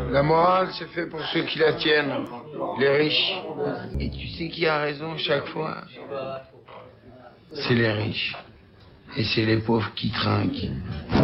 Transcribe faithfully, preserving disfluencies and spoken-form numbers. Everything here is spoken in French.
La morale, c'est fait pour ceux qui la tiennent, les riches. Et tu sais qui a raison chaque fois? C'est les riches. Et c'est les pauvres qui trinquent.